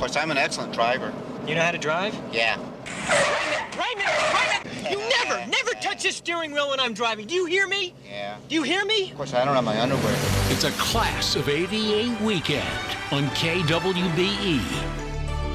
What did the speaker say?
course, I'm an excellent driver. You know how to drive? Yeah. Raymond! You never touch the steering wheel when I'm driving. Do you hear me? Yeah. Do you hear me? Of course, I don't have my underwear. It's a Class of '88 weekend on KWBE.